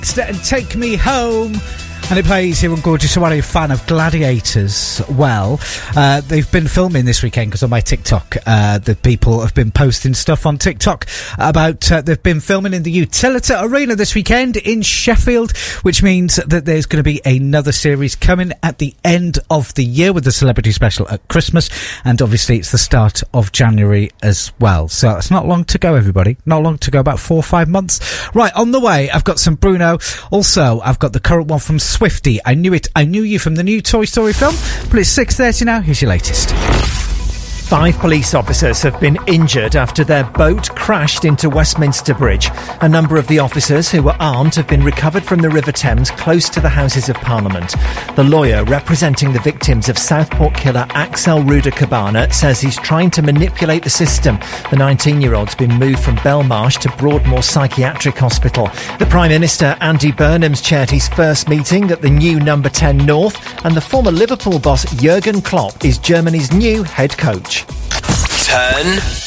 And Take Me Home. And it plays here on Gorgeous. So, are you a fan of Gladiators? Well, they've been filming this weekend because on my TikTok, the people have been posting stuff on TikTok about they've been filming in the Utilita Arena this weekend in Sheffield, which means that there's going to be another series coming at the end of the year with the celebrity special at Christmas, and obviously it's the start of January as well. So it's not long to go, everybody. Not long to go, about 4 or 5 months. Right, on the way, I've got some Bruno. Also, I've got the current one from Swifty. I knew it. I knew you from the new Toy Story film. But it's 6:30 now. Here's your latest. 5 police officers have been injured after their boat crashed into Westminster Bridge. A number of the officers who were armed have been recovered from the River Thames close to the Houses of Parliament. The lawyer representing the victims of Southport killer Axel Ruda Cabana says he's trying to manipulate the system. The 19-year-old's been moved from Belmarsh to Broadmoor Psychiatric Hospital. The Prime Minister, Andy Burnham's chaired his first meeting at the new Number 10 North, and the former Liverpool boss Jurgen Klopp is Germany's new head coach. Turn